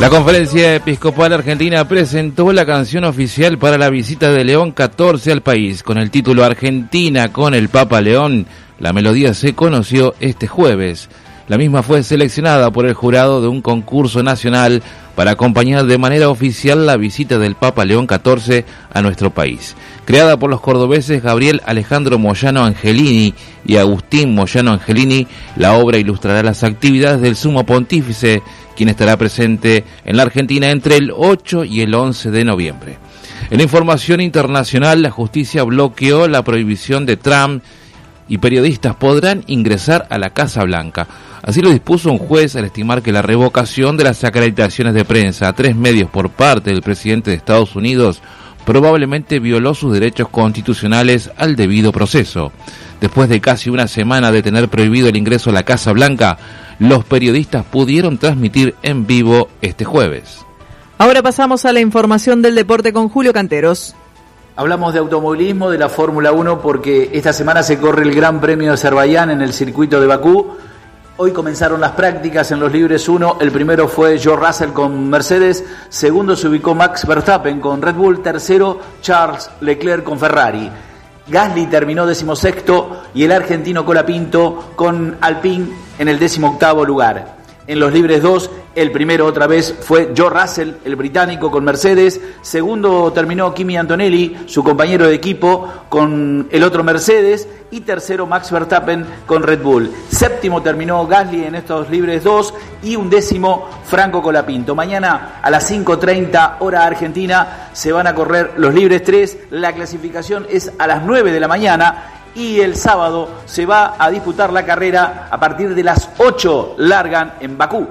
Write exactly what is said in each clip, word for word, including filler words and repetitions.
La Conferencia Episcopal Argentina presentó la canción oficial para la visita de León catorce al país. Con el título Argentina con el Papa León, la melodía se conoció este jueves. La misma fue seleccionada por el jurado de un concurso nacional para acompañar de manera oficial la visita del Papa León catorce a nuestro país. Creada por los cordobeses Gabriel Alejandro Moyano Angelini y Agustín Moyano Angelini, la obra ilustrará las actividades del Sumo Pontífice, quien estará presente en la Argentina entre el ocho y el once de noviembre. En la información internacional, la justicia bloqueó la prohibición de Trump y periodistas podrán ingresar a la Casa Blanca. Así lo dispuso un juez al estimar que la revocación de las acreditaciones de prensa a tres medios por parte del presidente de Estados Unidos probablemente violó sus derechos constitucionales al debido proceso. Después de casi una semana de tener prohibido el ingreso a la Casa Blanca, los periodistas pudieron transmitir en vivo este jueves. Ahora pasamos a la información del deporte con Julio Canteros. Hablamos de automovilismo, de la Fórmula uno, porque esta semana se corre el Gran Premio de Azerbaiyán en el circuito de Bakú. Hoy comenzaron las prácticas en los libres uno, el primero fue George Russell con Mercedes, segundo se ubicó Max Verstappen con Red Bull, tercero Charles Leclerc con Ferrari. Gasly terminó decimosexto y el argentino Colapinto con Alpine en el decimoctavo lugar. En los libres dos, el primero otra vez fue George Russell, el británico con Mercedes. Segundo terminó Kimi Antonelli, su compañero de equipo, con el otro Mercedes. Y tercero Max Verstappen con Red Bull. Séptimo terminó Gasly en estos libres dos. Y un décimo Franco Colapinto. Mañana a las cinco treinta hora argentina se van a correr los libres tres. La clasificación es a las nueve de la mañana. Y el sábado se va a disputar la carrera a partir de las ocho, largan en Bakú.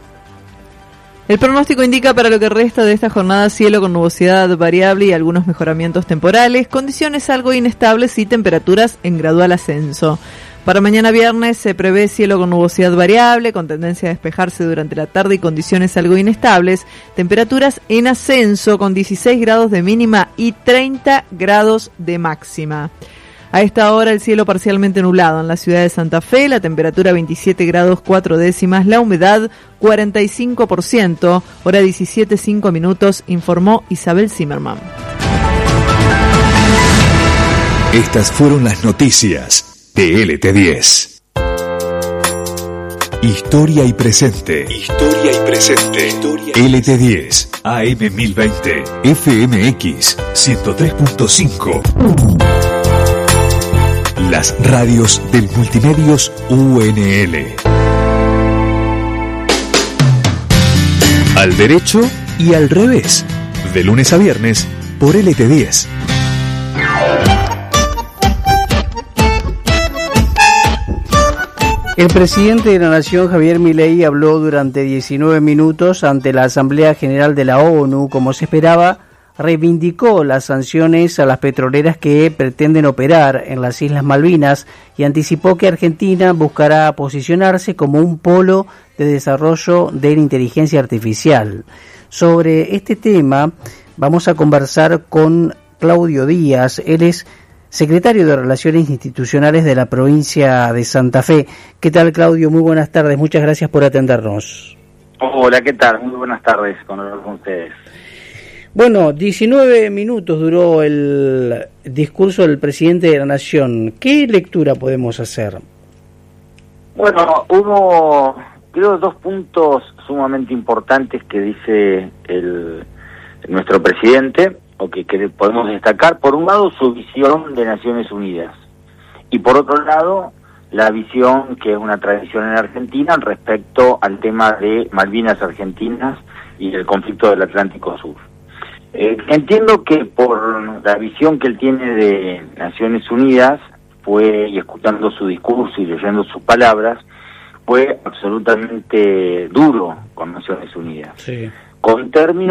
El pronóstico indica para lo que resta de esta jornada cielo con nubosidad variable y algunos mejoramientos temporales, condiciones algo inestables y temperaturas en gradual ascenso. Para mañana viernes se prevé cielo con nubosidad variable, con tendencia a despejarse durante la tarde y condiciones algo inestables, temperaturas en ascenso con dieciséis grados de mínima y treinta grados de máxima. A esta hora el cielo parcialmente nublado en la ciudad de Santa Fe, la temperatura veintisiete grados cuatro décimas, la humedad cuarenta y cinco por ciento, hora diecisiete cinco minutos, informó Isabel Zimmerman. Estas fueron las noticias de L T diez. Historia y presente. Historia y presente. Historia y L T diez, A M mil veinte, F M X ciento tres punto cinco. Las radios del Multimedios U N L. Al derecho y al revés. De lunes a viernes por L T diez. El presidente de la Nación, Javier Milei, habló durante diecinueve minutos ante la Asamblea General de la ONU. Como se esperaba, reivindicó las sanciones a las petroleras que pretenden operar en las Islas Malvinas y anticipó que Argentina buscará posicionarse como un polo de desarrollo de la inteligencia artificial. Sobre este tema vamos a conversar con Claudio Díaz. Él es secretario de Relaciones Institucionales de la provincia de Santa Fe. ¿Qué tal, Claudio? Muy buenas tardes. Muchas gracias por atendernos. Hola, ¿qué tal? Muy buenas tardes con ustedes. Bueno, diecinueve minutos duró el discurso del presidente de la Nación. ¿Qué lectura podemos hacer? Bueno, hubo, creo, dos puntos sumamente importantes que dice el nuestro presidente, o que, que podemos destacar. Por un lado, su visión de Naciones Unidas, y por otro lado, la visión que es una tradición en Argentina respecto al tema de Malvinas Argentinas y el conflicto del Atlántico Sur. Eh, entiendo que por la visión que él tiene de Naciones Unidas, fue, y escuchando su discurso y leyendo sus palabras, fue absolutamente duro con Naciones Unidas. Sí. Con términos